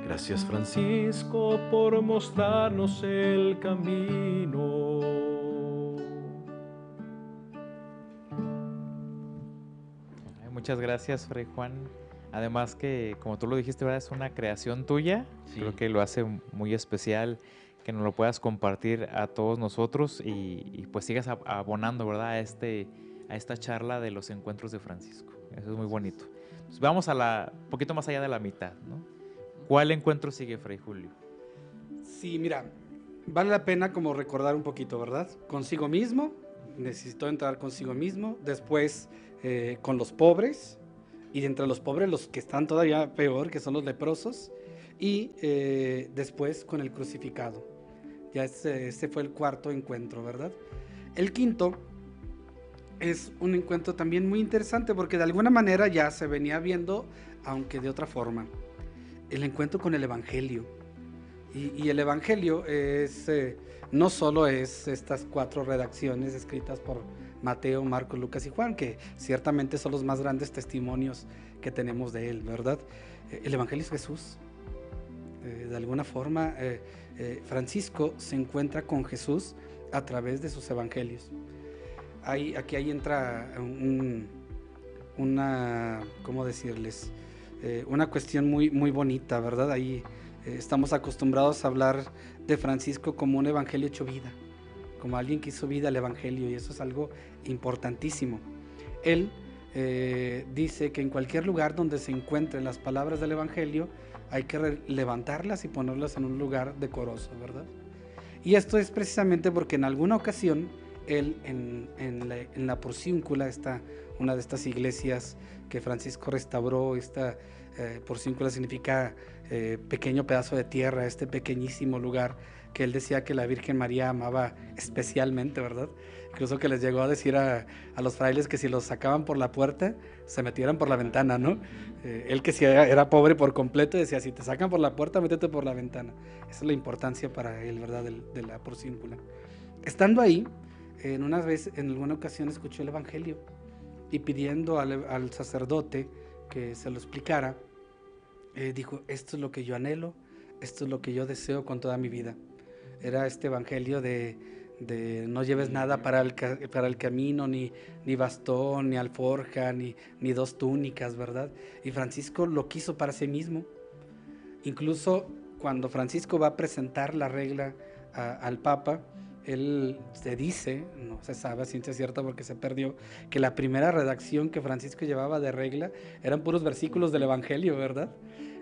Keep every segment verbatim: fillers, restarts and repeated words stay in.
Gracias, Francisco, por mostrarnos el camino. Ay, muchas gracias, Fray Juan. Además que, como tú lo dijiste, ¿verdad? Es una creación tuya. Creo Sí, que lo hace muy especial que nos lo puedas compartir a todos nosotros y, y pues sigas ab- abonando, ¿verdad? A, este, a esta charla de los encuentros de Francisco. Eso es muy así es. bonito. Pues vamos a la, un poquito más allá de la mitad, ¿no? ¿Cuál encuentro sigue, Fray Julio? Sí, mira, vale la pena como recordar un poquito, ¿verdad? Consigo mismo, necesitó entrar consigo mismo, después eh, con los pobres, y de entre los pobres los que están todavía peor, que son los leprosos, y eh, después con el crucificado. Ya ese, ese fue el cuarto encuentro, ¿verdad? El quinto es un encuentro también muy interesante porque de alguna manera ya se venía viendo, aunque de otra forma. El encuentro con el Evangelio. Y, y el Evangelio es, eh, no solo es estas cuatro redacciones escritas por Mateo, Marcos, Lucas y Juan, que ciertamente son los más grandes testimonios que tenemos de él, ¿verdad? Eh, El Evangelio es Jesús. Eh, de alguna forma, eh, eh, Francisco se encuentra con Jesús a través de sus evangelios. Ahí, aquí ahí entra un, una, ¿cómo decirles? Eh, una cuestión muy, muy bonita, ¿verdad? Ahí eh, estamos acostumbrados a hablar de Francisco como un evangelio hecho vida, como alguien que hizo vida al evangelio, y eso es algo importantísimo. Él eh, dice que en cualquier lugar donde se encuentren las palabras del evangelio, hay que levantarlas y ponerlas en un lugar decoroso, ¿verdad? Y esto es precisamente porque en alguna ocasión él en, en, la, en la Porciúncula, esta, una de estas iglesias que Francisco restauró, esta eh, Porciúncula significa eh, pequeño pedazo de tierra, este pequeñísimo lugar que él decía que la Virgen María amaba especialmente, ¿verdad? Incluso que les llegó a decir a, a los frailes que si los sacaban por la puerta, se metieran por la ventana, ¿no? Eh, él que si era, era pobre por completo decía, si te sacan por la puerta, métete por la ventana. Esa es la importancia para él, ¿verdad? De, de la porcíncula. Estando ahí, en una vez, en alguna ocasión escuchó el Evangelio y pidiendo al, al sacerdote que se lo explicara, eh, dijo, esto es lo que yo anhelo, esto es lo que yo deseo con toda mi vida. Era este Evangelio de, de no lleves nada para el, para el camino, ni, ni bastón, ni alforja, ni, ni dos túnicas, ¿verdad? Y Francisco lo quiso para sí mismo. Incluso cuando Francisco va a presentar la regla a, al Papa, él se dice, no se sabe a ciencia cierta porque se perdió, que la primera redacción que Francisco llevaba de regla eran puros versículos del Evangelio, ¿verdad?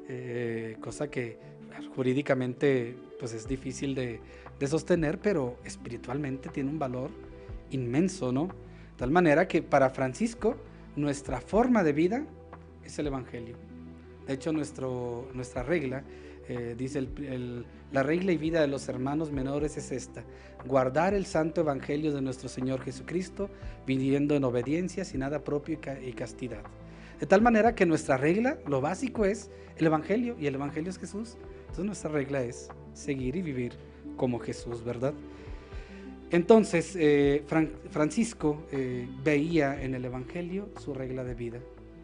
Eh, cosa que jurídicamente pues es difícil de, de sostener, pero espiritualmente tiene un valor inmenso, ¿no? De tal manera que para Francisco nuestra forma de vida es el Evangelio. De hecho, nuestro, nuestra regla, eh, dice el, el, la regla y vida de los hermanos menores es esta: guardar el santo evangelio de nuestro Señor Jesucristo, viviendo en obediencia, sin nada propio y, ca y castidad. De tal manera que nuestra regla, lo básico es el evangelio, y el evangelio es Jesús. Entonces nuestra regla es seguir y vivir como Jesús, ¿verdad? Entonces, eh, Fran Francisco eh, veía en el evangelio su regla de vida.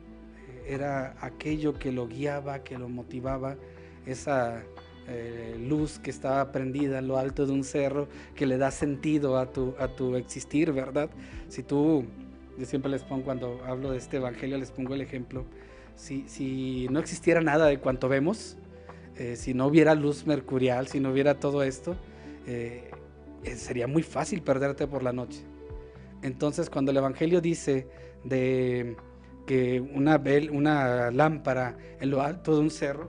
Era aquello que lo guiaba, que lo motivaba, esa eh, luz que estaba prendida en lo alto de un cerro, que le da sentido a tu, a tu existir, ¿verdad? Si tú, yo siempre les pongo, cuando hablo de este evangelio, les pongo el ejemplo, si, si no existiera nada de cuanto vemos, eh, si no hubiera luz mercurial, si no hubiera todo esto, eh, eh, sería muy fácil perderte por la noche. Entonces, cuando el evangelio dice de que una, una lámpara en lo alto de un cerro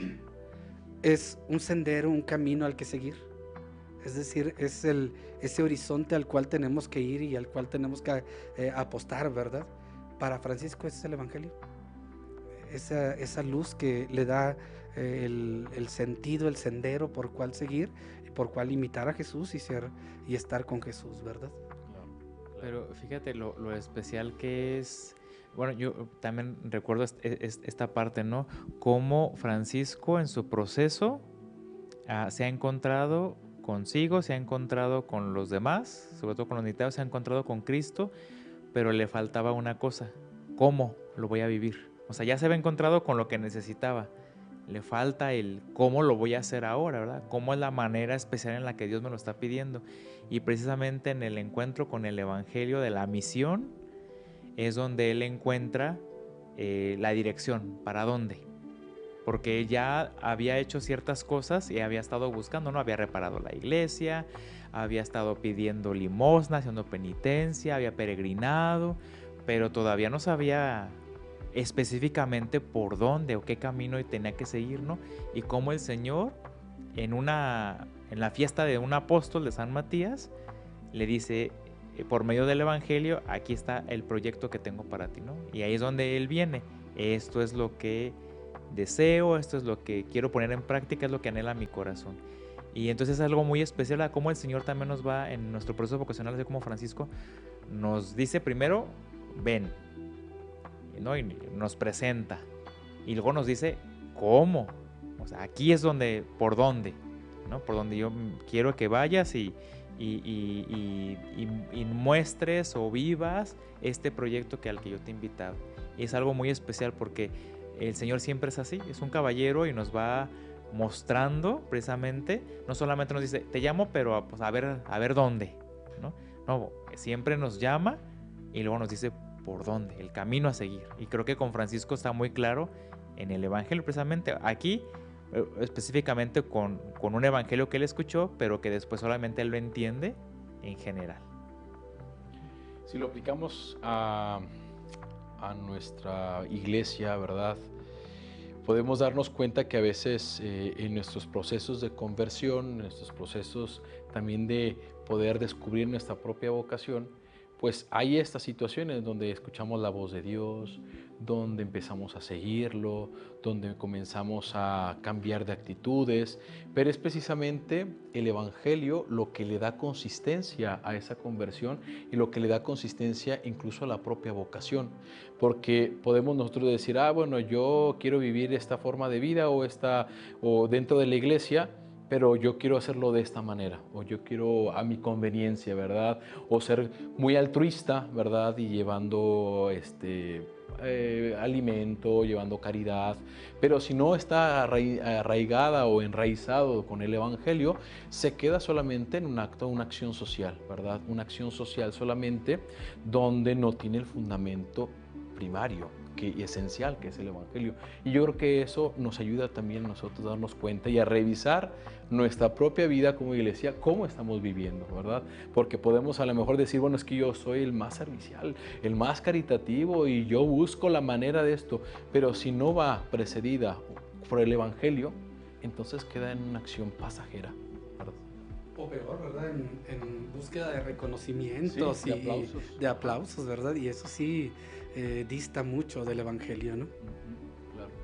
es un sendero, un camino al que seguir. Es decir, es el, ese horizonte al cual tenemos que ir y al cual tenemos que eh, apostar, ¿verdad? Para Francisco ese es el Evangelio. Esa, esa luz que le da eh, el, el sentido, el sendero por cual seguir, por cual imitar a Jesús y, ser, y estar con Jesús, ¿verdad? Claro, Pero claro. fíjate lo, lo especial que es, bueno, yo también recuerdo est- est- esta parte, ¿no? Cómo Francisco en su proceso ah, se ha encontrado consigo, se ha encontrado con los demás, sobre todo con los necesitados, se ha encontrado con Cristo, pero le faltaba una cosa: ¿cómo lo voy a vivir? O sea, ya se había encontrado con lo que necesitaba, le falta el cómo lo voy a hacer ahora, ¿verdad? Cómo es la manera especial en la que Dios me lo está pidiendo. Y precisamente en el encuentro con el Evangelio de la misión es donde él encuentra eh, la dirección, para dónde. Porque ya había hecho ciertas cosas y había estado buscando, ¿no? Había reparado la iglesia, había estado pidiendo limosna, haciendo penitencia, había peregrinado, pero todavía no sabía específicamente por dónde o qué camino tenía que seguir, ¿no? Y cómo el Señor en una en la fiesta de un apóstol de San Matías le dice, por medio del Evangelio, aquí está el proyecto que tengo para ti, ¿no? Y ahí es donde él viene. Esto es lo que deseo, esto es lo que quiero poner en práctica, es lo que anhela mi corazón. Y entonces es algo muy especial a cómo el Señor también nos va en nuestro proceso vocacional, así como Francisco nos dice primero, ven, ¿no? Y nos presenta, y luego nos dice cómo, o sea, aquí es donde, por dónde, ¿no? Por donde yo quiero que vayas y, y, y, y, y, y muestres o vivas este proyecto que al que yo te he invitado. Y es algo muy especial porque el Señor siempre es así, es un caballero y nos va mostrando precisamente, no solamente nos dice, te llamo, pero pues, a ver, a ver dónde, ¿no? No, siempre nos llama y luego nos dice por dónde, el camino a seguir. Y creo que con Francisco está muy claro en el Evangelio precisamente. Aquí específicamente con, con un Evangelio que él escuchó, pero que después solamente él lo entiende en general. Si lo aplicamos a, a nuestra iglesia, ¿verdad? Podemos darnos cuenta que a veces eh, en nuestros procesos de conversión, en nuestros procesos también de poder descubrir nuestra propia vocación, pues hay estas situaciones donde escuchamos la voz de Dios, donde empezamos a seguirlo, donde comenzamos a cambiar de actitudes, pero es precisamente el Evangelio lo que le da consistencia a esa conversión y lo que le da consistencia incluso a la propia vocación, porque podemos nosotros decir, ah, bueno, yo quiero vivir esta forma de vida o, esta, o dentro de la iglesia, pero yo quiero hacerlo de esta manera, o yo quiero a mi conveniencia, ¿verdad? O ser muy altruista, ¿verdad? Y llevando este, eh, alimento, llevando caridad, pero si no está arraigada o enraizado con el Evangelio, se queda solamente en un acto, una acción social, ¿verdad? Una acción social solamente donde no tiene el fundamento primario que, y esencial que es el Evangelio. Y yo creo que eso nos ayuda también a nosotros a darnos cuenta y a revisar nuestra propia vida como iglesia, cómo estamos viviendo, ¿verdad? Porque podemos a lo mejor decir, bueno, es que yo soy el más servicial, el más caritativo y yo busco la manera de esto, pero si no va precedida por el Evangelio, entonces queda en una acción pasajera, ¿verdad? O peor, ¿verdad? En, en búsqueda de reconocimientos sí, de y aplausos. de aplausos, ¿verdad? Y eso sí eh, dista mucho del Evangelio, ¿no? Uh-huh, claro.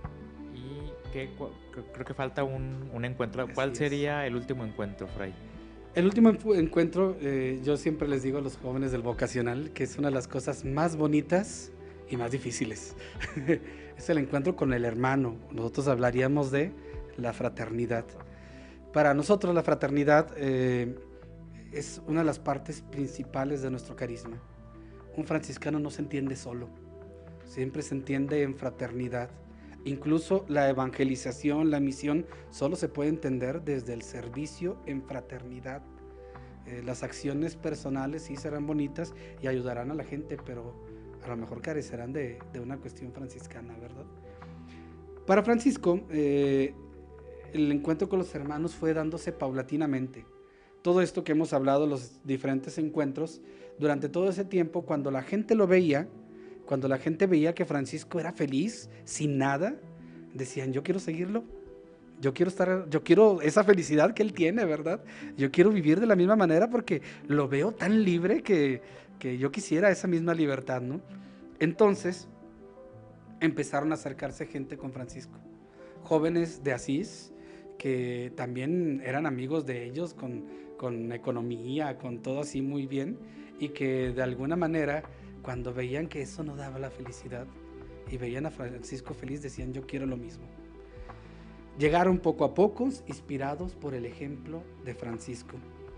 Y que, creo que falta un, un encuentro. ¿Cuál Así sería el último encuentro, Fray? El último encuentro, eh, yo siempre les digo a los jóvenes del vocacional que es una de las cosas más bonitas y más difíciles. Es el encuentro con el hermano. Nosotros hablaríamos de la fraternidad. Para nosotros la fraternidad eh, es una de las partes principales de nuestro carisma. Un franciscano no se entiende solo, siempre se entiende en fraternidad. Incluso la evangelización, la misión, solo se puede entender desde el servicio en fraternidad. Eh, las acciones personales sí serán bonitas y ayudarán a la gente, pero a lo mejor carecerán de, de una cuestión franciscana, ¿verdad? Para Francisco, eh, el encuentro con los hermanos fue dándose paulatinamente. Todo esto que hemos hablado, los diferentes encuentros, durante todo ese tiempo, cuando la gente lo veía, cuando la gente veía que Francisco era feliz, sin nada, decían, yo quiero seguirlo, yo quiero estar, yo quiero esa felicidad que él tiene, ¿verdad? Yo quiero vivir de la misma manera porque lo veo tan libre que, que yo quisiera esa misma libertad, ¿no? Entonces, empezaron a acercarse gente con Francisco, jóvenes de Asís, que también eran amigos de ellos, con, con economía, con todo así muy bien, y que de alguna manera, cuando veían que eso no daba la felicidad, y veían a Francisco feliz, decían, yo quiero lo mismo. Llegaron poco a poco, inspirados por el ejemplo de Francisco.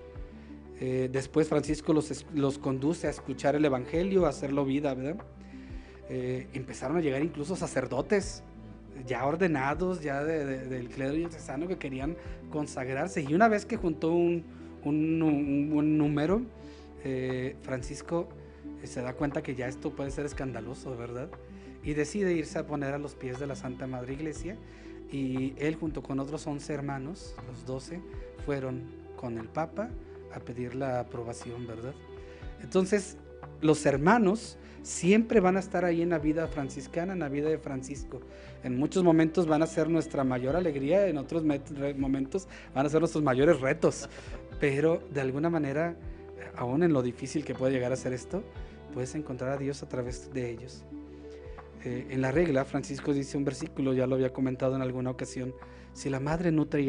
Eh, después Francisco los, los conduce a escuchar el Evangelio, a hacerlo vida, ¿verdad? Eh, empezaron a llegar incluso sacerdotes, ya ordenados, ya de, de, del clero diocesano, que querían consagrarse. Y una vez que juntó un, un, un, un número, eh, Francisco eh, se da cuenta que ya esto puede ser escandaloso, ¿verdad? Y decide irse a poner a los pies de la Santa Madre Iglesia, y él junto con otros once hermanos, los doce, fueron con el Papa a pedir la aprobación, ¿verdad? Entonces, los hermanos siempre van a estar ahí en la vida franciscana, en la vida de Francisco. En muchos momentos van a ser nuestra mayor alegría, en otros momentos van a ser nuestros mayores retos, pero de alguna manera, aún en lo difícil que puede llegar a ser esto, puedes encontrar a Dios a través de ellos. Eh, en la regla, Francisco dice un versículo, ya lo había comentado en alguna ocasión: si la madre nutre y